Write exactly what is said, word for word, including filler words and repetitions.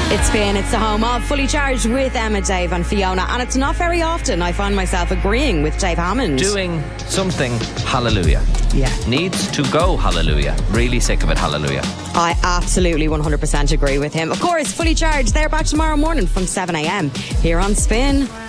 It's Spin, it's the home of Fully Charged with Emma, Dave and Fiona, and it's not very often I find myself agreeing with Dave Hammond. Doing something, hallelujah. Yeah. Needs to go, hallelujah. Really sick of it, hallelujah. I absolutely one hundred percent agree with him. Of course, Fully Charged, they're back tomorrow morning from seven a.m. here on Spin.